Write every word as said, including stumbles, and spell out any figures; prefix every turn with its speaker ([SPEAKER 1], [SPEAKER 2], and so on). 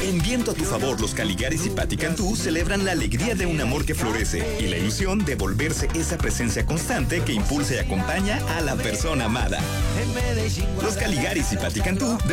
[SPEAKER 1] En viento a tu favor, los Caligaris y Patti Cantú celebran la alegría de un amor que florece y la ilusión de volverse esa presencia constante que impulsa y acompaña a la persona amada. Los Caligaris y Patti Cantú